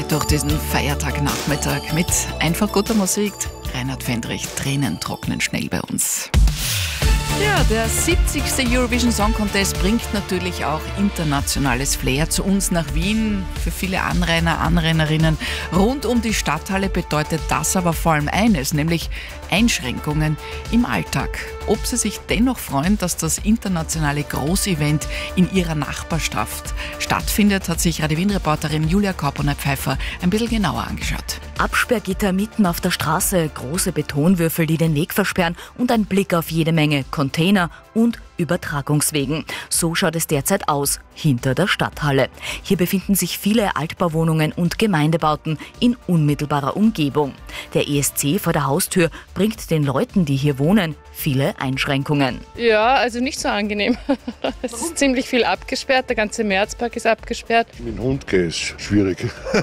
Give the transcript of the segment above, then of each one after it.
durch diesen Feiertagnachmittag mit einfach guter Musik. Reinhard Fendrich, Tränen trocknen schnell bei uns. Ja, der 70. Eurovision Song Contest bringt natürlich auch internationales Flair zu uns nach Wien. Für viele Anrainer, Anrainerinnen rund um die Stadthalle bedeutet das aber vor allem eines, nämlich Einschränkungen im Alltag. Ob sie sich dennoch freuen, dass das internationale Großevent in ihrer Nachbarschaft stattfindet, hat sich Radio Wien-Reporterin Julia Korponer-Pfeiffer ein bisschen genauer angeschaut. Absperrgitter mitten auf der Straße, große Betonwürfel, die den Weg versperren und ein Blick auf jede Menge Container und Übertragungswegen. So schaut es derzeit aus, hinter der Stadthalle. Hier befinden sich viele Altbauwohnungen und Gemeindebauten in unmittelbarer Umgebung. Der ESC vor der Haustür bringt den Leuten, die hier wohnen, viele Einschränkungen. Ja, also nicht so angenehm. Es ist ziemlich viel abgesperrt, der ganze Märzpark ist abgesperrt. Mit dem Hund geht es schwierig.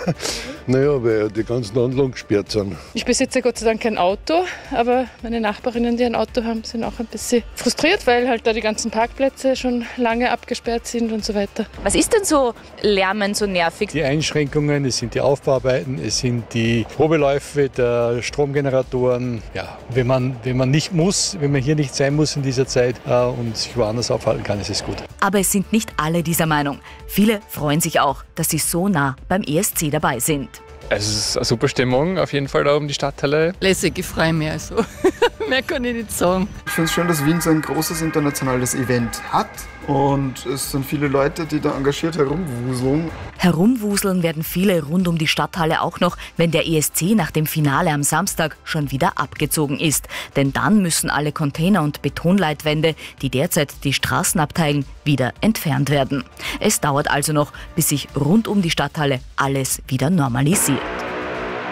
Naja, weil die ganzen Anlagen gesperrt sind. Ich besitze Gott sei Dank kein Auto, aber meine Nachbarinnen, die ein Auto haben, sind auch ein bisschen frustriert, weil halt da die ganzen Parkplätze schon lange abgesperrt sind und so weiter. Was ist denn so lärmend, so nervig? Die Einschränkungen, es sind die Aufbauarbeiten, es sind die Probeläufe der Stromgeneratoren. Ja, wenn man nicht muss, wenn man hier nicht sein muss in dieser Zeit und sich woanders aufhalten kann, ist es gut. Aber es sind nicht alle dieser Meinung. Viele freuen sich auch, dass sie so nah beim ESC dabei sind. Es ist eine super Stimmung, auf jeden Fall da um die Stadthalle. Lässig, ich freue mich also. Mehr kann ich nicht sagen. Ich finde es schön, dass Wien so ein großes internationales Event hat. Und es sind viele Leute, die da engagiert herumwuseln. Herumwuseln werden viele rund um die Stadthalle auch noch, wenn der ESC nach dem Finale am Samstag schon wieder abgezogen ist. Denn dann müssen alle Container und Betonleitwände, die derzeit die Straßen abteilen, wieder entfernt werden. Es dauert also noch, bis sich rund um die Stadthalle alles wieder normalisiert.